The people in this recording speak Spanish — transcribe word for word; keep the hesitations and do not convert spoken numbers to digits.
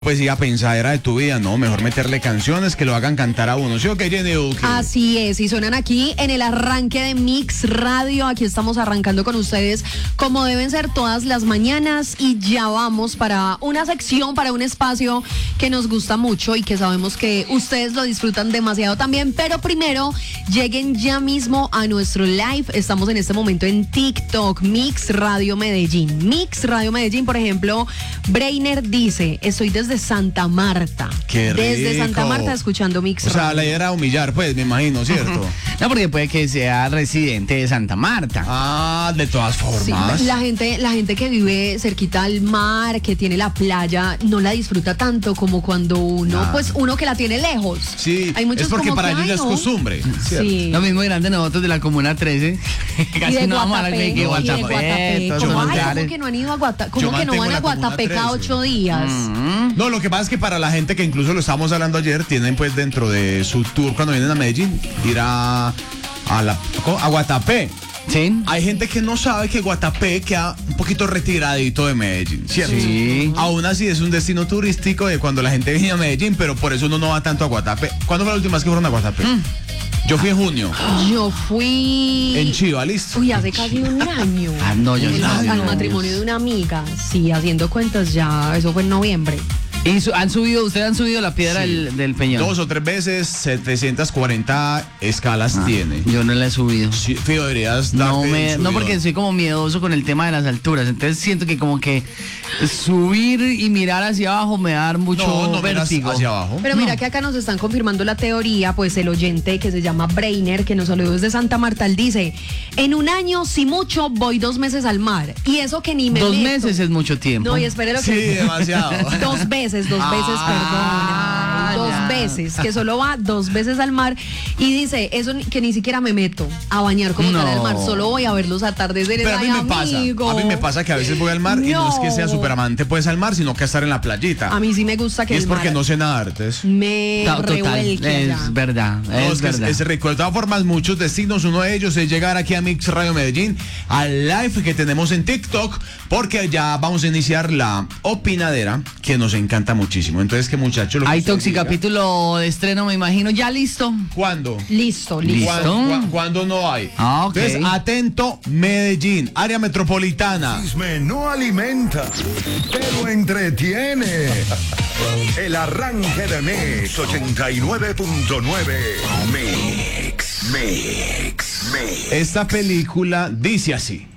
Pues sí, a pensadera de tu vida, no, mejor meterle canciones que lo hagan cantar a uno, ¿sí o qué, Jenny Duque? Así es, y suenan aquí en el arranque de Mix Radio. Aquí estamos arrancando con ustedes como deben ser todas las mañanas, y ya vamos para una sección, para un espacio que nos gusta mucho y que sabemos que ustedes lo disfrutan demasiado también. Pero primero, lleguen ya mismo a nuestro live. Estamos en este momento en TikTok, Mix Radio Medellín. Mix Radio Medellín, por ejemplo, Brainer dice, estoy desde Santa Marta. Qué rico. Desde Santa Marta escuchando Mix Radio. O sea, la idea era humillar, pues, me imagino, ¿cierto? No, porque puede que sea residente de Santa Marta. Ah, de todas formas. Sí, la gente, la gente que vive cerquita al mar, que tiene la playa, no la disfruta tanto como cuando uno, Ah. pues uno que la tiene lejos. Sí, Hay muchos es porque como para que, ellos ay, ya es no. costumbre. ¿cierto? Sí. Lo mismo grande nosotros de la Comuna trece. Y Casi de no vamos a la Guatapé, que y de Guatapé, Guatapé. todos ¿Cómo, esos ay, lugares. ¿cómo que no han ido a Guatapé? Yo ¿Cómo que no mantengo van a la Comuna Guatapé cada trece. ocho días? Mm. No, lo que pasa es que para la gente que incluso lo estábamos hablando ayer, tienen pues dentro de su tour cuando vienen a Medellín, ir a, a, la, a Guatapé. Sí. Hay gente que no sabe que Guatapé queda un poquito retiradito de Medellín, ¿cierto? Sí. Aún así es un destino turístico de cuando la gente viene a Medellín, pero por eso uno no va tanto a Guatapé. ¿Cuándo fue la última vez que fueron a Guatapé? Mm. Yo fui en junio, Yo fui... en Chiva, listo. Uy, hace casi un año. Ah, no, yo El- no. Al no. matrimonio de una amiga. Sí, haciendo cuentas ya, eso fue en noviembre. Y su- han subido, ustedes han subido la piedra Sí. del, del Peñón. Dos o tres veces, setecientas cuarenta escalas Ah, tiene. Yo no la he subido. Sí, Fío, deberías No, darte me, el no subidón. porque soy como miedoso con el tema de las alturas. Entonces siento que como que subir y mirar hacia abajo me da mucho No, no miras vértigo. hacia abajo. Pero No. mira que acá nos están confirmando la teoría, pues el oyente que se llama Brainer, que nos saludó desde Santa Marta, él dice, en un año, si mucho, voy dos meses al mar. Y eso que ni me Dos meto. meses es mucho tiempo. No, y espere lo Sí, que... demasiado. Dos veces, dos veces, Ah, perdón. Dos ya. veces, que solo va dos veces al mar. Y dice, eso ni- que ni siquiera me meto a bañar como tal al No. mar, solo voy a ver los atardeceres. Pero a mí Ay, me pasa, amigo. a mí me pasa que a veces voy al mar y no es que sea No. súper amante pues al mar, sino que a estar en la playita. A mí sí me gusta que y es el porque mar no sé nadar, entonces. me No, total, revuelque allá. es verdad, No, es, es que es, verdad. es rico. De todas formas, muchos destinos, uno de ellos es llegar aquí a Mix Radio Medellín, al live que tenemos en TikTok, porque ya vamos a iniciar la opinadera, que nos encanta muchísimo. Entonces, ¿qué muchachos? Lo que Hay usted Toxi diga. capítulo de estreno, me imagino, ya listo. ¿Cuándo? Listo, listo. Listo. ¿Cuándo, cuá- cuándo no hay? Ah, ok. Entonces, atento, Medellín, área metropolitana. Chisme no alimenta, pero entretiene. El arranque de Mix ochenta y nueve punto nueve. Mix, Mix, Mix. Esta película dice así.